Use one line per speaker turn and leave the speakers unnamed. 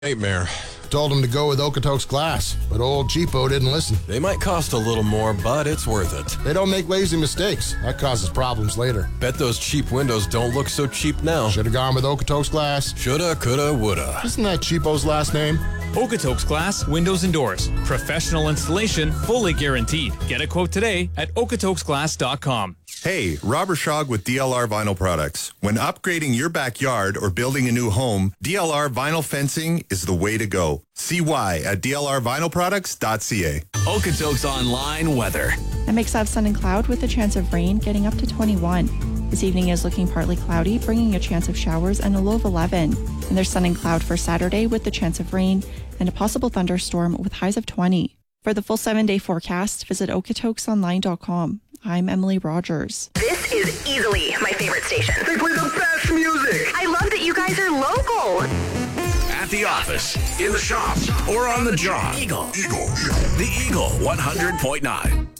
Nightmare.
Told him to go with Okotoks Glass, but old cheapo didn't listen.
They might cost a little more, but it's worth it.
They don't make lazy mistakes. That causes problems later.
Bet those cheap windows don't look so cheap now.
Should have gone with Okotoks Glass.
Shoulda, coulda, woulda.
Isn't that cheapo's last name?
Okotoks Glass, windows and doors. Professional installation, fully guaranteed. Get a quote today at okotoksglass.com.
Hey, Robert Shog with DLR Vinyl Products. When upgrading your backyard or building a new home, DLR vinyl fencing is the way to go. See why at dlrvinylproducts.ca.
Okotoks Online weather.
A mix of sun and cloud with a chance of rain, getting up to 21. This evening is looking partly cloudy, bringing a chance of showers and a low of 11. And there's sun and cloud for Saturday with the chance of rain and a possible thunderstorm with highs of 20. For the full 7-day forecast, visit okotoksonline.com. I'm Emily Rogers.
This is easily my favorite station.
They play the best music.
I love that you guys are local.
At the office, in the shop, or on the job. Eagle. The Eagle 100.9.